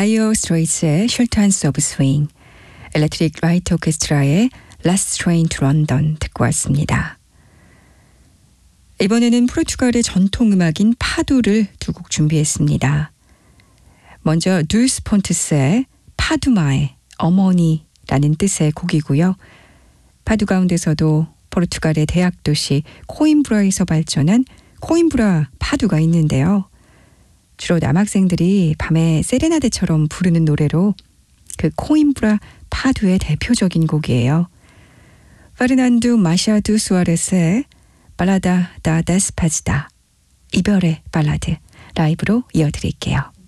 다이어 스트레이츠의 슐탄스 오브 스윙, 엘렉트릭 라이트 오케스트라의 Last Train to London 듣고 왔습니다. 이번에는 포르투갈의 전통음악인 파두를 두 곡 준비했습니다. 먼저 두스 폰트스의 파두마의 어머니라는 뜻의 곡이고요. 파두 가운데서도 포르투갈의 대학 도시 코임브라에서 발전한 코임브라 파두가 있는데요. 주로 남학생들이 밤에 세레나데처럼 부르는 노래로 그 코임브라 파두의 대표적인 곡이에요. 페르난두 마샤두 수아레스의 발라다 다 데스파지다, 이별의 발라드 라이브로 이어드릴게요.